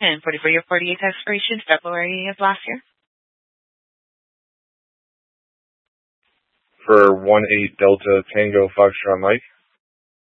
And 44 your 48th expiration, February of last year. For 18 Delta Tango Foxtrot Mike.